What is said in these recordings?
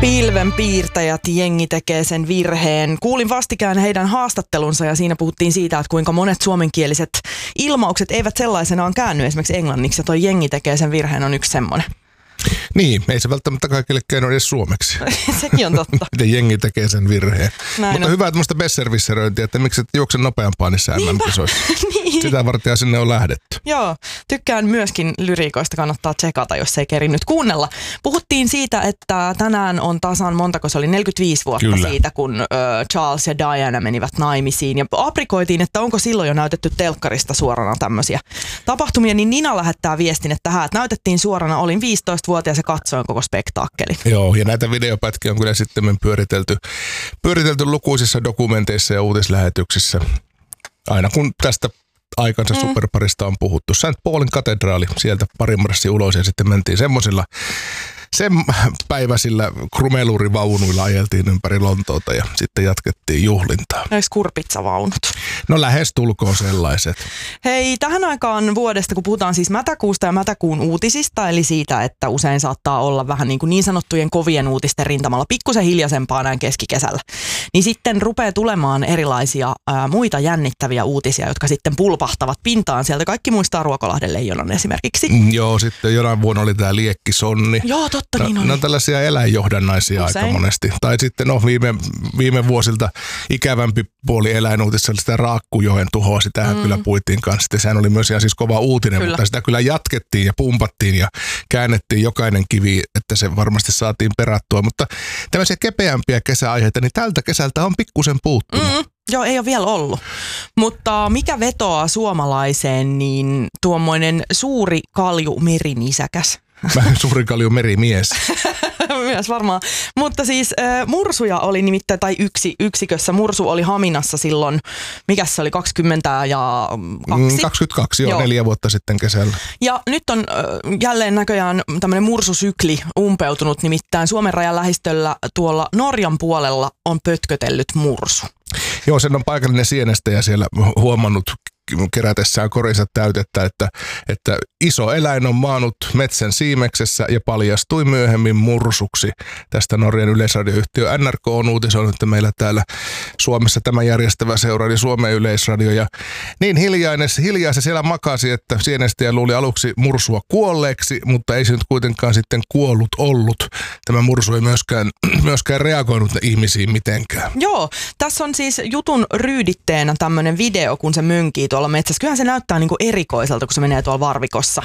Pilvenpiirtäjät, jengi tekee sen virheen. Kuulin vastikään heidän haastattelunsa ja siinä puhuttiin siitä, että kuinka monet suomenkieliset ilmaukset eivät sellaisenaan käänny esimerkiksi englanniksi. Ja toi jengi tekee sen virheen on yksi semmoinen. Niin, ei se välttämättä kaikille käänny edes suomeksi. Sekin on totta. Miten jengi tekee sen virheen. Näin Mutta on. hyvä tämmöistä besservisseröintiä, että miksi et juokse nopeampaa niissä MM-kisoissa. Niin. Sitä varten sinne on lähdetty. Joo, tykkään myöskin lyriikoista, kannattaa tsekata, jos ei kerinyt kuunnella. Puhuttiin siitä, että tänään on tasan montako se oli, 45 vuotta Kyllä. siitä, kun Charles ja Diana menivät naimisiin. Ja aprikoitiin, että onko silloin jo näytetty telkkarista suorana tämmöisiä tapahtumia, niin Nina lähettää viestin, että näytettiin suorana, olin 15-vuotias ja katsoin koko spektaakkelin. Joo, ja näitä videopätkiä on kyllä sitten pyöritelty lukuisissa dokumenteissa ja uutislähetyksissä. Aina kun tästä aikansa superparista on puhuttu. St. Paulin katedraali, sieltä pari marssia ulos ja sitten mentiin semmoisilla sen päiväisillä krumelurivaunuilla ajeltiin ympäri Lontoota ja sitten jatkettiin juhlintaa. Olis kurpitsavaunut? No lähes tulkoon sellaiset. Hei, tähän aikaan vuodesta, kun puhutaan siis mätäkuusta ja mätäkuun uutisista, eli siitä, että usein saattaa olla vähän niin sanottujen kovien uutisten rintamalla pikkusen hiljaisempaa näin keskikesällä, niin sitten rupeaa tulemaan erilaisia muita jännittäviä uutisia, jotka sitten pulpahtavat pintaan sieltä. Kaikki muistaa Ruokolahden leijonan esimerkiksi. Joo, sitten jonain vuonna oli tämä Liekkisonni. Joo, totta, niin oli. Ne on tällaisia eläinjohdannaisia Usein. aika monesti. Tai sitten viime vuosilta ikävämpi puoli eläinuutissa oli sitä Raakkujoen tuhoa. Sitähän kyllä puitiin kanssa. Sehän oli myös ihan siis kova uutinen, Kyllä. mutta sitä kyllä jatkettiin ja pumpattiin ja käännettiin jokainen kivi, että se varmasti saatiin perattua. Mutta tämmöisiä kepeämpiä kesäaiheita, niin tältä kesältä on pikkusen puuttunut. Joo, ei ole vielä ollut. Mutta mikä vetoaa suomalaiseen, niin tuommoinen suuri kalju merinisäkäs. Suuri kalju merimies. Myös varmaan. Mutta siis mursuja oli nimittäin, tai yksikössä mursu oli Haminassa silloin, mikäs se oli, 22? 22, joo, Joo. 4 vuotta sitten kesällä. Ja nyt on jälleen näköjään tämmöinen mursusykli umpeutunut, nimittäin Suomen rajan lähistöllä tuolla Norjan puolella on pötkötellyt mursu. Joo, sen on paikallinen sienestäjä siellä huomannut kerätessään korinsa täytettä, että iso eläin on maannut metsän siimeksessä ja paljastui myöhemmin mursuksi. Tästä Norjan yleisradioyhtiö NRK on uutisoinut, että meillä täällä Suomessa tämä järjestävä seura, eli Suomen Yleisradio. Ja niin hiljaa se siellä makasi, että sienestäjä luuli aluksi mursua kuolleeksi, mutta ei se nyt kuitenkaan sitten kuollut ollut. Tämä mursu ei myöskään reagoinut ihmisiin mitenkään. Joo, tässä on siis jutun ryyditteenä tämmöinen video, kun se mönkii tuolla metsässä. Kyllähän se näyttää niin kuin erikoiselta, kun se menee tuolla varvikossa.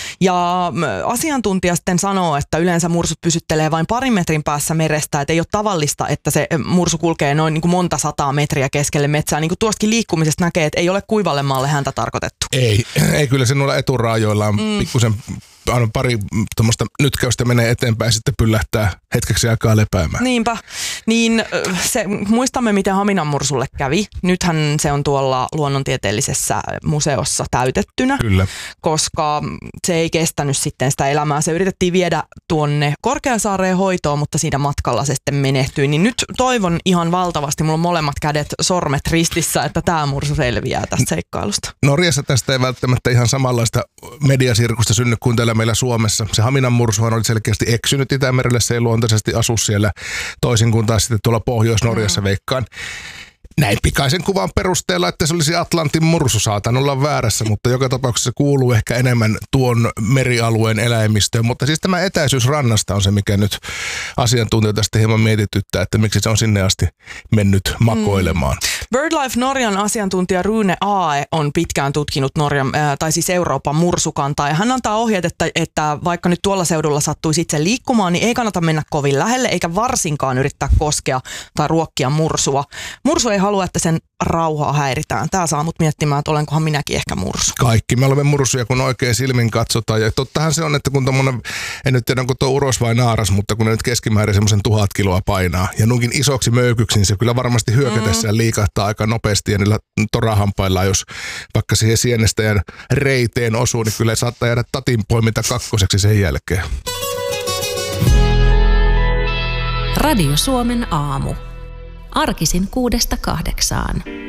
Ja asiantuntija sitten sanoo, että yleensä mursut pysyttelee vain 2 metrin päässä merestä, että ei ole tavallista, että se mursu kulkee noin niin kuin monta 100 metriä keskelle metsää. Niin kuin tuostakin liikkumisesta näkee, että ei ole kuivalle maalle häntä tarkoitettu. Ei kyllä se noilla eturaajoilla on pikkusen aina pari tuommoista nytkäystä menee eteenpäin ja sitten pyllähtää hetkeksi aikaa lepäämään. Niinpä. Niin muistamme, miten Haminan mursulle kävi. Nythän se on tuolla luonnontieteellisessä museossa täytettynä. Kyllä. Koska se ei kestänyt sitten sitä elämää. Se yritettiin viedä tuonne Korkeasaareen hoitoon, mutta siinä matkalla se sitten menehtyi. Niin nyt toivon ihan valtavasti, mulla on molemmat kädet, sormet ristissä, että tämä mursu selviää tästä seikkailusta. Norjassa tästä ei välttämättä ihan samanlaista mediasirkusta synny kuin täällä meillä Suomessa. Se Haminan mursuhan oli selkeästi eksynyt Itämerelle, se ei luontaisesti asu siellä toisin kuin taas sitten tuolla Pohjois-Norjassa veikkaan. Näin pikaisen kuvan perusteella, että se olisi Atlantin mursu, saatan olla väärässä, mutta joka tapauksessa kuuluu ehkä enemmän tuon merialueen eläimistöön. Mutta siis tämä etäisyys rannasta on se, mikä nyt asiantuntijoita sitten hieman mietityttää, että miksi se on sinne asti mennyt makoilemaan. BirdLife Norjan asiantuntija Rune Aae on pitkään tutkinut Norjan, tai siis Euroopan mursukantaa, ja hän antaa ohjeet, että vaikka nyt tuolla seudulla sattuisi itse liikkumaan, niin ei kannata mennä kovin lähelle, eikä varsinkaan yrittää koskea tai ruokkia mursua. Mursu ei halua, että sen rauhaa häiritään. Tämä saa mut miettimään, että olenkohan minäkin ehkä mursu. Kaikki me olemme mursuja, kun oikein silmin katsotaan. Ja tottahan se on, että kun tommonen, en nyt tiedä onko tuo uros vai naaras, mutta kun ne nyt keskimäärin semmoisen 1000 kiloa painaa ja nunkin isoksi möykyksi, niin se kyllä varmasti hyökätessään liikahtaa aika nopeasti ja niillä torahampaillaan, jos vaikka siihen sienestäjän reiteen osuu, niin kyllä saattaa jäädä tatin poiminta kakkoseksi sen jälkeen. Radio Suomen aamu. Arkisin 6–8.